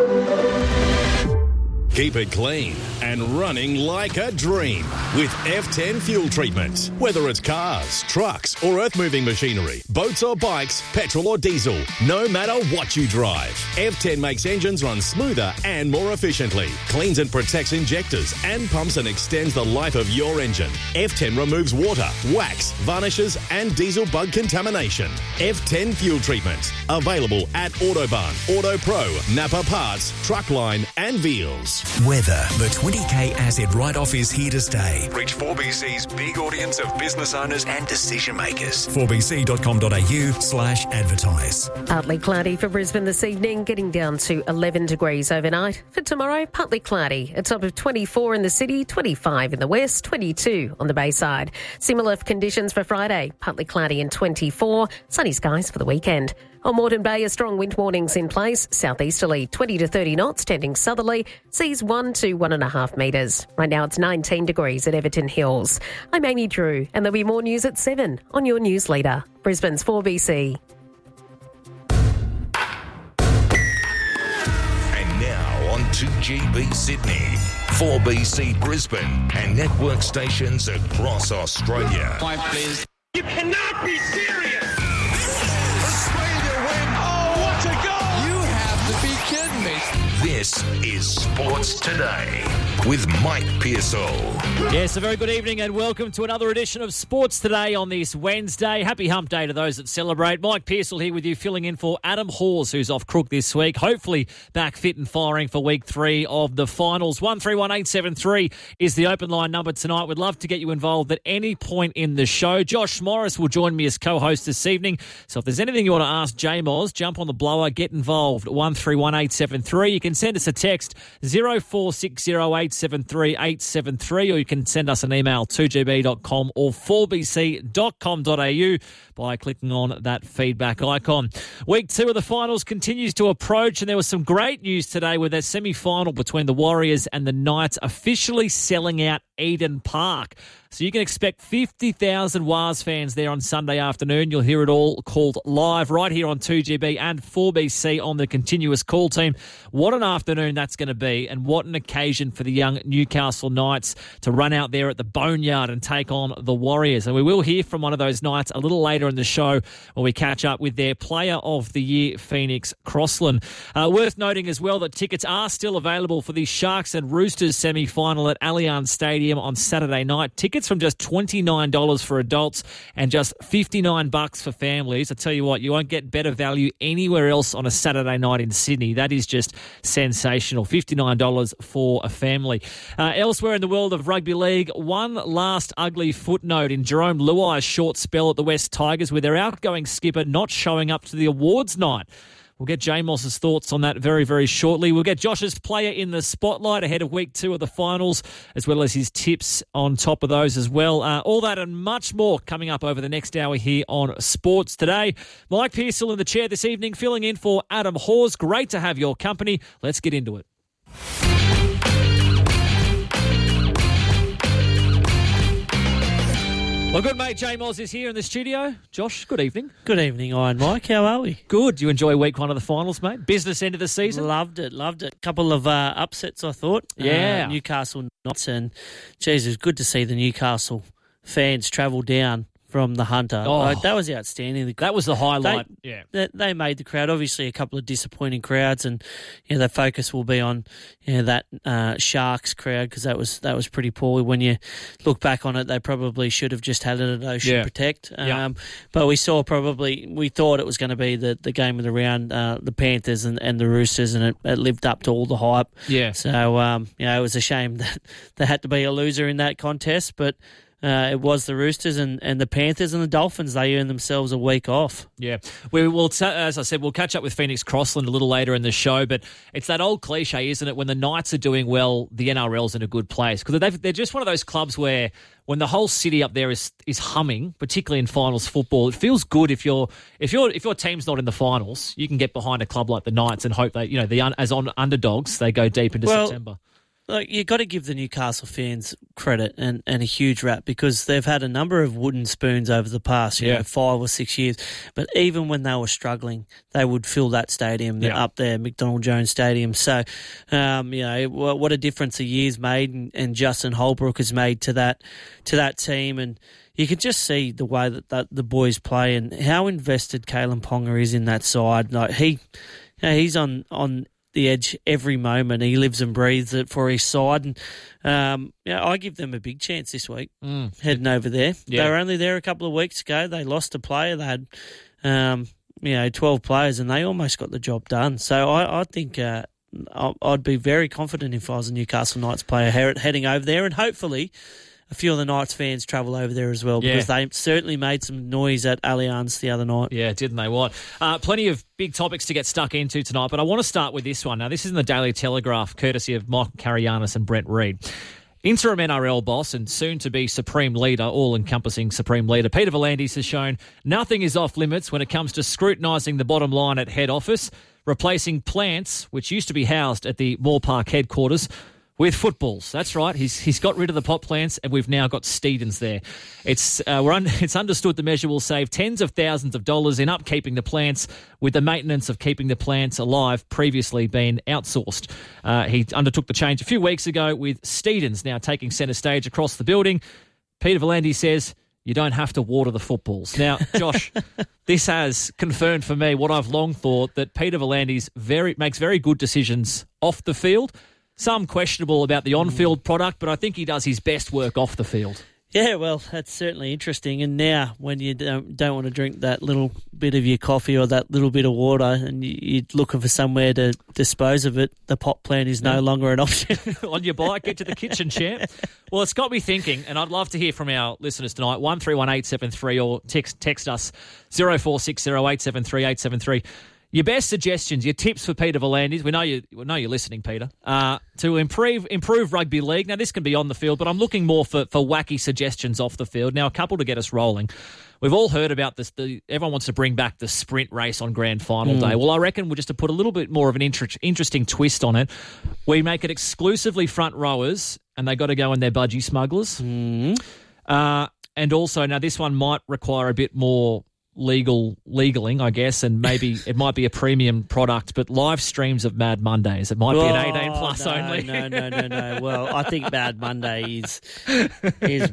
Keep it clean and running like a dream with F ten fuel treatment. Whether it's cars, trucks or earth-moving machinery, boats or bikes, petrol or diesel, no matter what you drive, F ten makes engines run smoother and more efficiently, cleans and protects injectors and pumps and extends the life of your engine. F ten removes water, wax, varnishes and diesel bug contamination. F ten fuel treatment. Available at Autobarn, Auto Pro, Napa Parts, Truckline and Veals. Weather. The twenty K Asset write-off is here to stay. Reach four B C's big audience of business owners and decision makers. four b c dot com dot a u slash advertise. Partly cloudy for Brisbane this evening, getting down to eleven degrees overnight. For tomorrow, partly cloudy. A top of twenty-four in the city, twenty-five in the west, twenty-two on the Bayside. Similar conditions for Friday, partly cloudy and twenty-four. Sunny skies for the weekend. On Moreton Bay, a strong wind warnings in place. Southeasterly, twenty to thirty knots, tending southerly. Seas one to one and a half metres. Right now it's nineteen degrees at Everton Hills. I'm Amy Drew, and there'll be more news at seven on your news leader, Brisbane's four B C. And now on to G B Sydney, four B C Brisbane, and network stations across Australia. Five, please. You cannot be serious! Australia win! Oh, what a goal! You have to be kidding me. This is Sports Today with Mike Pearsall. Yes, a very good evening and welcome to another edition of Sports Today on this Wednesday. Happy hump day to those that celebrate. Mike Pearsall here with you, filling in for Adam Hawes, who's off crook this week. Hopefully back fit and firing for week three of the finals. one three one eight seven three is the open line number tonight. We'd love to get you involved at any point in the show. Josh Morris will join me as co-host this evening. So if there's anything you want to ask J Moz, jump on the blower, get involved. one three one eight seven three. You can send us a text zero four six zero eight seven three eight seven three, or you can send us an email two g b dot com or four b c dot com dot a u. by clicking on that feedback icon. Week two of the finals continues to approach, and there was some great news today with their semi-final between the Warriors and the Knights officially selling out Eden Park. So you can expect fifty thousand Wars fans there on Sunday afternoon. You'll hear it all called live right here on two G B and four B C on the continuous call team. What an afternoon that's going to be, and what an occasion for the young Newcastle Knights to run out there at the Boneyard and take on the Warriors. And we will hear from one of those Knights a little later in the show when we catch up with their Player of the Year, Phoenix Crossland. Uh, worth noting as well that tickets are still available for the Sharks and Roosters semi-final at Allianz Stadium on Saturday night. Tickets from just twenty-nine dollars for adults and just fifty-nine bucks for families. I tell you what, you won't get better value anywhere else on a Saturday night in Sydney. That is just sensational. fifty-nine dollars for a family. Uh, elsewhere in the world of rugby league, one last ugly footnote in Jerome Luai's short spell at the West Tigers with their outgoing skipper not showing up to the awards night. We'll get Jamos's thoughts on that very, very shortly. We'll get Josh's player in the spotlight ahead of week two of the finals, as well as his tips on top of those as well. Uh, all that and much more coming up over the next hour here on Sports Today. Mike Pearsall in the chair this evening, filling in for Adam Hawes. Great to have your company. Let's get into it. Well, good mate Jamos is here in the studio. Josh, good evening. Good evening, Iron Mike. How are we? Good. You enjoy week one of the finals, mate? Business end of the season? Loved it, loved it. Couple of uh, upsets, I thought. Yeah. Uh, Newcastle Knights, and, geez, it was good to see the Newcastle fans travel down from the Hunter. Oh, like, that was outstanding. That was the highlight. They, yeah, they, they made the crowd. Obviously, a couple of disappointing crowds, and you know, the focus will be on you know, that uh, Sharks crowd because that was that was pretty poor. When you look back on it, they probably should have just had it at Ocean yeah. Protect. Um, yeah. But we saw probably we thought it was going to be the, the game of the round, uh, the Panthers and, and the Roosters, and it, it lived up to all the hype. Yeah. So um, you know, it was a shame that there had to be a loser in that contest, but. Uh, it was the Roosters and, and the Panthers and the Dolphins. They earned themselves a week off. Yeah. We will, t- as I said, we'll catch up with Phoenix Crossland a little later in the show, but it's that old cliche, isn't it? When the Knights are doing well, the N R L's in a good place. Because they're just one of those clubs where when the whole city up there is is humming, particularly in finals football, it feels good if you're if you're if your team's not in the finals, you can get behind a club like the Knights and hope that, you know, the un- as on underdogs, they go deep into well, September. Look, you've got to give the Newcastle fans credit and, and a huge rap because they've had a number of wooden spoons over the past, you yeah. know, five or six years. But even when they were struggling, they would fill that stadium yeah. up there, McDonald Jones Stadium. So, um, you know, what a difference a year's made, and, and Justin Holbrook has made to that to that team. And you can just see the way that, that the boys play and how invested Kalen Ponga is in that side. Like he, you know, he's on on. the edge every moment. He lives and breathes it for his side, and um, you know, I give them a big chance this week mm. heading over there. Yeah. They were only there a couple of weeks ago. They lost a player. They had um, you know twelve players, and they almost got the job done. So I, I think uh, I'd be very confident if I was a Newcastle Knights player heading over there, and hopefully a few of the Knights fans travel over there as well because yeah. they certainly made some noise at Allianz the other night. Yeah, didn't they what? Uh, plenty of big topics to get stuck into tonight, but I want to start with this one. Now, this is in the Daily Telegraph, courtesy of Michael Karayanis and Brent Reid. Interim N R L boss and soon-to-be Supreme Leader, all-encompassing Supreme Leader, Peter V'landys has shown nothing is off limits when it comes to scrutinising the bottom line at head office, replacing plants, which used to be housed at the Moore Park headquarters, with footballs. That's right. He's he's got rid of the pot plants, and we've now got Steedens there. It's uh, we're un- it's understood the measure will save tens of thousands of dollars in upkeeping the plants, with the maintenance of keeping the plants alive previously being outsourced. Uh, he undertook the change a few weeks ago, with Steedens now taking centre stage across the building. Peter V'landys says you don't have to water the footballs. Now, Josh, this has confirmed for me what I've long thought, that Peter V'landys very makes very good decisions off the field. Some questionable about the on-field product, but I think he does his best work off the field. Yeah, well, that's certainly interesting. And now, when you don't, don't want to drink that little bit of your coffee or that little bit of water, and you, you're looking for somewhere to dispose of it, the pot plant is no yeah. longer an option. On your bike, get to the kitchen chair. Well, it's got me thinking, and I'd love to hear from our listeners tonight. One three one eight seven three or text text us zero four six zero eight seven three eight seven three. Your best suggestions, your tips for Peter V'landys. We know you. We know you're listening, Peter. Uh, to improve improve rugby league. Now, this can be on the field, but I'm looking more for, for wacky suggestions off the field. Now, a couple to get us rolling. We've all heard about this. The, everyone wants to bring back the sprint race on grand final Mm. day. Well, I reckon we're just to put a little bit more of an inter- interesting twist on it. We make it exclusively front rowers, and they got to go in their budgie smugglers. Mm. Uh, and also, now this one might require a bit more legal legaling, I guess, and maybe it might be a premium product, but live streams of Mad Mondays. It might be an eighteen plus no, only. No, no, no, no. Well, I think Mad Monday is is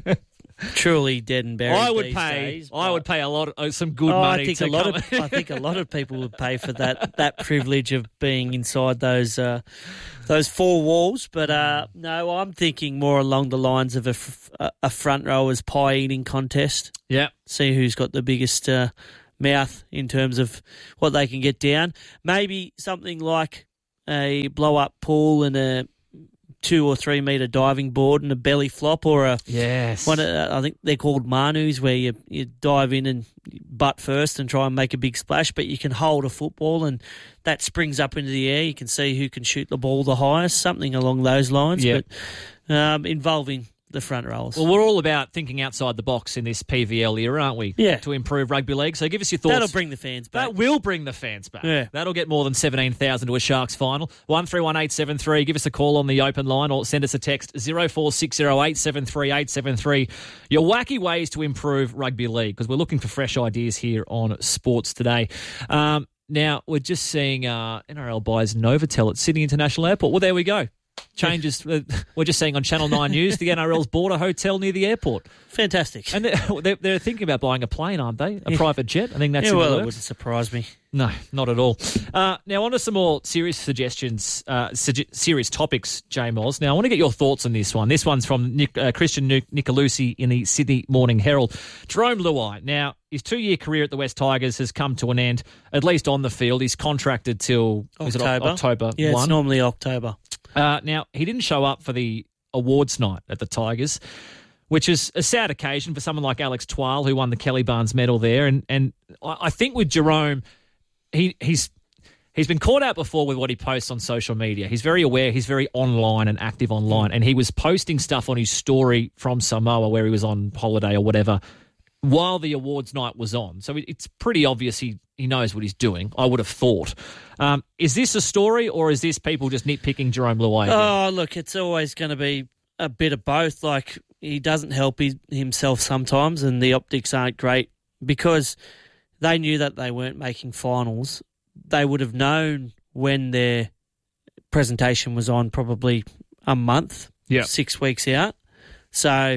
truly dead and buried. I would these pay. days, I would pay a lot, of, uh, some good Oh, money. I think to a lot come. of I think a lot of people would pay for that that privilege of being inside those uh, those four walls. But uh, no, I'm thinking more along the lines of a, f- a front rowers pie eating contest. Yeah, see who's got the biggest uh, mouth in terms of what they can get down. Maybe something like a blow up pool and a two or three metre diving board and a belly flop, or a yes, one. Uh, I think they're called manus, where you you dive in and butt first and try and make a big splash, but you can hold a football and that springs up into the air. You can see who can shoot the ball the highest, something along those lines. Yep. But um, involving the front rows. Well, we're all about thinking outside the box in this P V L era, aren't we? Yeah. To improve rugby league. So give us your thoughts. That'll bring the fans back. That will bring the fans back. Yeah. That'll get more than seventeen thousand to a Sharks final. one three one eight seven three. Give us a call on the open line or send us a text zero four six zero eight seven three eight seven three. Your wacky ways to improve rugby league, because we're looking for fresh ideas here on Sports Today. Um, now, we're just seeing uh, N R L buys Novotel at Sydney International Airport. Well, there we go. Changes. We're just seeing on Channel nine News, the N R L's bought a hotel near the airport. Fantastic. And they're, they're thinking about buying a plane, aren't they? A Yeah. private jet? I think that's yeah, in well, the it works. wouldn't surprise me. No, not at all. Uh, now, on to some more serious suggestions, uh, suge- serious topics, J. Moz. Now, I want to get your thoughts on this one. This one's from Nick, uh, Christian Nic- Nicolucci in the Sydney Morning Herald. Jerome Luai. Now, his two-year career at the West Tigers has come to an end, at least on the field. He's contracted till is it o- October. October Yeah, one. it's normally October. Uh, now, he didn't show up for the awards night at the Tigers, which is a sad occasion for someone like Alex Twal, who won the Kelly Barnes medal there. And and I I think with Jerome, he he's he's been caught out before with what he posts on social media. He's very aware. He's very online and active online. And he was posting stuff on his story from Samoa where he was on holiday or whatever while the awards night was on. So it- it's pretty obvious he, he knows what he's doing, I would have thought. Um, is this a story, or is this people just nitpicking Jerome Luai again? Oh, look, it's always going to be a bit of both. Like, he doesn't help his, himself sometimes, and the optics aren't great because they knew that they weren't making finals. They would have known when their presentation was on, probably a month, Yeah. six weeks out. So,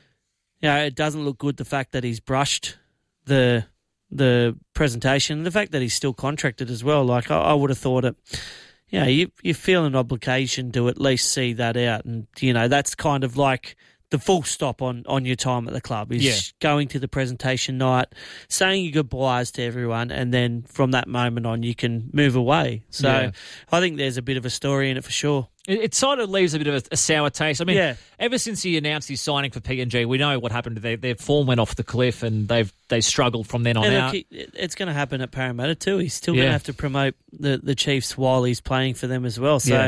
you know, it doesn't look good, the fact that he's brushed the the presentation, the fact that he's still contracted as well. Like, I, I would have thought it, you know, you, you feel an obligation to at least see that out. And, you know, that's kind of like the full stop on, on your time at the club is Yeah. going to the presentation night, saying your goodbyes to everyone, and then from that moment on you can move away. So Yeah. I think there's a bit of a story in it for sure. It, it sort of leaves a bit of a, a sour taste. I mean, Yeah. ever since he announced his signing for P N G, we know what happened. Their, their form went off the cliff, and they've they struggled from then on And out. look, it- it's going to happen at Parramatta too. He's still Yeah. going to have to promote the, the Chiefs while he's playing for them as well. So Yeah.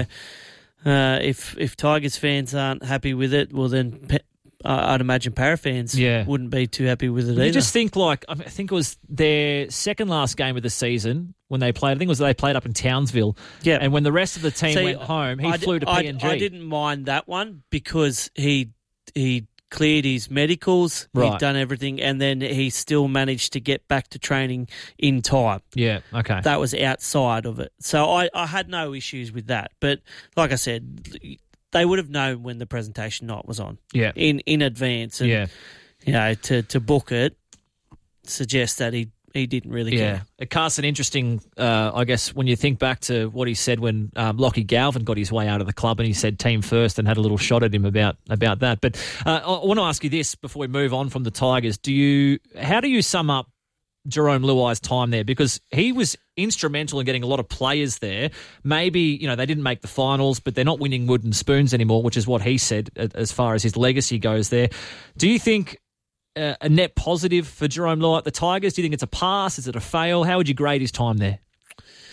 uh, if if Tigers fans aren't happy with it, well then pe- uh, I'd imagine Para fans Yeah. wouldn't be too happy with it You either. just think like I mean, I think it was their second last game of the season when they played. I think it was they played up in Townsville. Yeah. And when the rest of the team See, went home, he I d- flew to I- P N G. I didn't mind that one because he he cleared his medicals, Right. he'd done everything, and then he still managed to get back to training in time. Yeah. Okay. That was outside of it. So I, I had no issues with that. But like I said, they would have known when the presentation night was on. Yeah. In in advance. And, Yeah. you know, to, to book it suggests that he, he didn't really Yeah, care. it casts an interesting, uh, I guess, when you think back to what he said when um, Lockie Galvin got his way out of the club and he said team first and had a little shot at him about about that. But uh, I want to ask you this before we move on from the Tigers. Do you, how do you sum up Jerome Luai's time there? Because he was instrumental in getting a lot of players there. Maybe, you know, they didn't make the finals, but they're not winning wooden spoons anymore, which is what he said as far as his legacy goes there. Do you think uh, a net positive for Jerome Luai at the Tigers? Do you think it's a pass? Is it a fail? How would you grade his time there?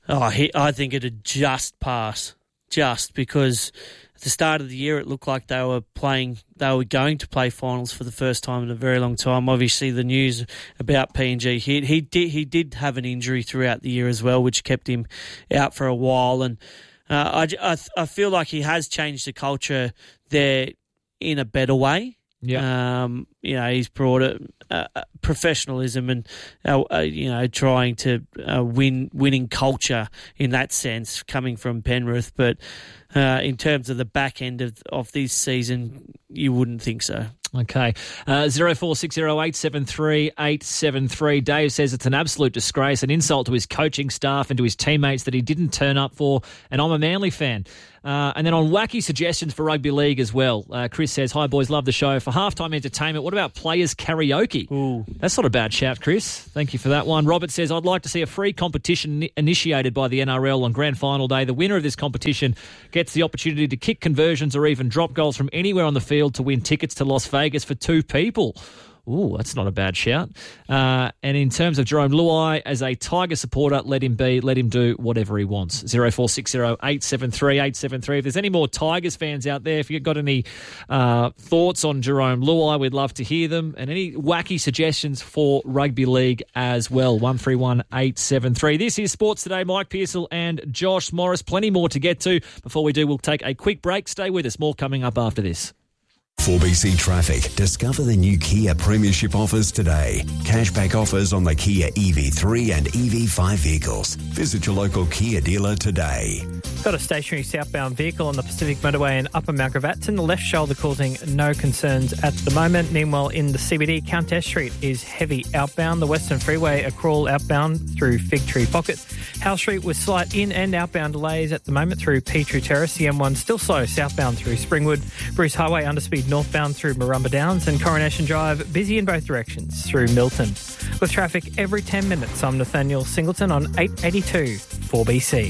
Oh, he, I think it'd just pass. Just because at the start of the year it looked like they were playing, they were going to play finals for the first time in a very long time. Obviously, the news about P N G hit. He did he did have an injury throughout the year as well, which kept him out for a while. And uh, I, I I feel like he has changed the culture there in a better way. Yeah, um, you know, he's brought a, a professionalism and uh, uh, you know, trying to uh, win, winning culture in that sense, coming from Penrith. But uh, in terms of the back end of of this season, you wouldn't think so. Okay. Uh, zero four six zero eight seven three eight seven three. Dave says it's an absolute disgrace, an insult to his coaching staff and to his teammates that he didn't turn up for, and I'm a Manly fan. Uh, and then on wacky suggestions for rugby league as well, uh, Chris says, hi boys, love the show. For halftime entertainment, what about players karaoke? Ooh. That's not a bad shout, Chris. Thank you for that one. Robert says, I'd like to see a free competition initiated by the N R L on grand final day. The winner of this competition gets the opportunity to kick conversions or even drop goals from anywhere on the field to win tickets to Las Vegas for two people. Ooh, that's not a bad shout. Uh, and in terms of Jerome Luai, as a Tiger supporter, let him be, let him do whatever he wants. zero four six zero eight seven three eight seven three. If there's any more Tigers fans out there, if you've got any uh, thoughts on Jerome Luai, we'd love to hear them. And any wacky suggestions for rugby league as well. one three one eight seven three. This is Sports Today. Mike Pearsall and Josh Morris. Plenty more to get to. Before we do, we'll take a quick break. Stay with us. More coming up after this. four B C Traffic. Discover the new Kia Premiership offers today. Cashback offers on the Kia E V three and E V five vehicles. Visit your local Kia dealer today. Got a stationary southbound vehicle on the Pacific Motorway in Upper Mount Gravatt in the left shoulder, causing no concerns at the moment. Meanwhile, in the C B D, Countess Street is heavy outbound. The Western Freeway, a crawl outbound through Fig Tree Pocket. House Street with slight in and outbound delays at the moment through Petrie Terrace. The M one still slow southbound through Springwood. Bruce Highway underspeed northbound through Marumba Downs, and Coronation Drive busy in both directions through Milton. With traffic every ten minutes, I'm Nathaniel Singleton on eight eighty-two four B C.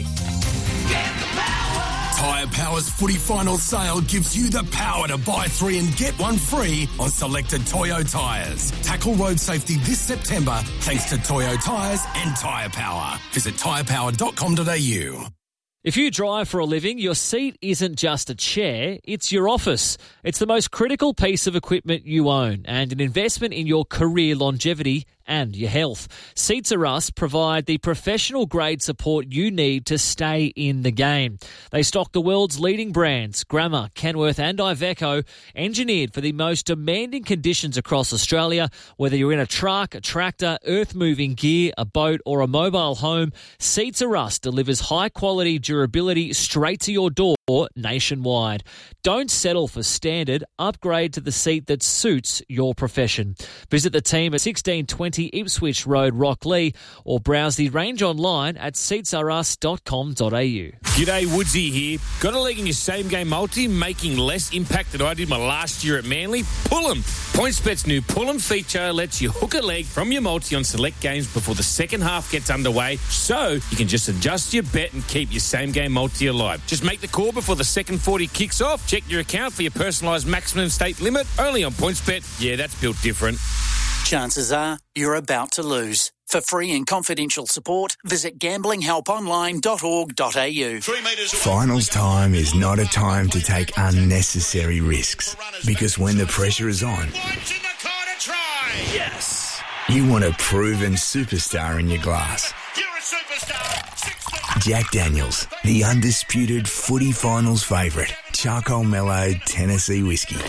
Tyre Power's footy final sale gives you the power to buy three and get one free on selected Toyo tyres. Tackle road safety this September thanks to Toyo tyres and Tyre Power. Visit tyre power dot com dot a u. If you drive for a living, your seat isn't just a chair, it's your office. It's the most critical piece of equipment you own and an investment in your career longevity and your health. Seats R Us provide the professional grade support you need to stay in the game. They stock the world's leading brands, Grammer, Kenworth and Iveco, engineered for the most demanding conditions across Australia. Whether you're in a truck, a tractor, earth-moving gear, a boat or a mobile home, Seats R Us delivers high-quality durability straight to your door nationwide. Don't settle for standard. Upgrade to the seat that suits your profession. Visit the team at sixteen twenty Ipswich Road, Rocklea, or browse the range online at seats r us dot com dot a u. G'day, Woodsy here. Got a leg in your same-game multi, making less impact than I did my last year at Manly? Pull 'em. PointsBet's new Pull 'em feature lets you hook a leg from your multi on select games before the second half gets underway, so you can just adjust your bet and keep your same-game multi alive. Just make the call before the second forty kicks off. Check your account for your personalised maximum stake limit. Only on PointsBet. Yeah, that's built different. Chances are you're about to lose. For free and confidential support, visit gambling help online dot org dot a u. Finals time is not a time to take unnecessary risks, because when the pressure is on, Yes! you want a proven superstar in your glass. You're a superstar! Jack Daniels, the undisputed footy finals favourite. Charcoal mellowed Tennessee whiskey.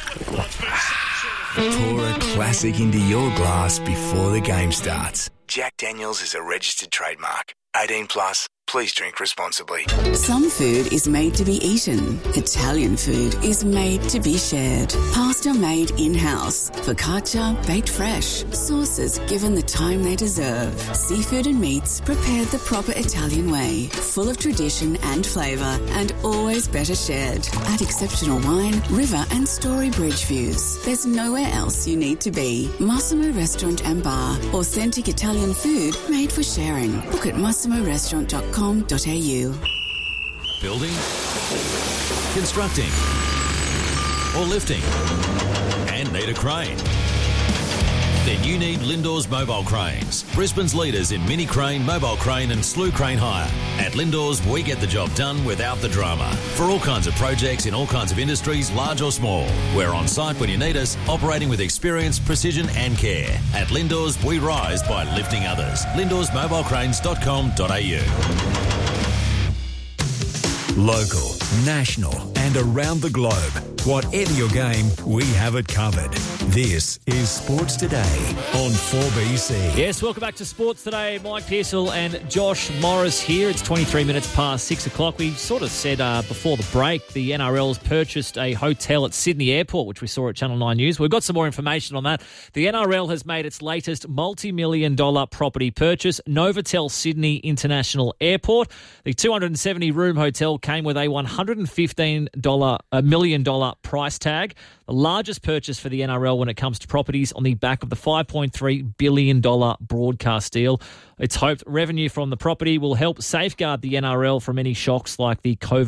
Pour a classic into your glass before the game starts. Jack Daniels is a registered trademark. eighteen plus. Please drink responsibly. Some food is made to be eaten. Italian food is made to be shared. Pasta made in-house. Focaccia baked fresh. Sauces given the time they deserve. Seafood and meats prepared the proper Italian way. Full of tradition and flavour, and always better shared. At exceptional wine, river and story bridge views. There's nowhere else you need to be. Massimo Restaurant and Bar. Authentic Italian food made for sharing. Book at massimo restaurant dot com. .au. Building, constructing, or lifting, and need a crane. Then you need Lindor's Mobile Cranes, Brisbane's leaders in mini crane, mobile crane and slew crane hire. At Lindor's, we get the job done without the drama. For all kinds of projects in all kinds of industries, large or small. We're on site when you need us, operating with experience, precision and care. At Lindor's, we rise by lifting others. lindors mobile cranes dot com dot a u. Local, national and around the globe. Whatever your game, we have it covered. This is Sports Today on four B C. Yes, welcome back to Sports Today. Mike Pearsall and Josh Morris here. It's twenty-three minutes past six o'clock. We sort of said uh, before the break the N R L's purchased a hotel at Sydney Airport, which we saw at Channel nine News. We've got some more information on that. The N R L has made its latest multi-million dollar property purchase, Novotel Sydney International Airport. The two hundred seventy room hotel came with a one hundred fifteen million dollars price tag, the largest purchase for the N R L when it comes to properties on the back of the five point three billion dollars broadcast deal. It's hoped revenue from the property will help safeguard the N R L from any shocks like the COVID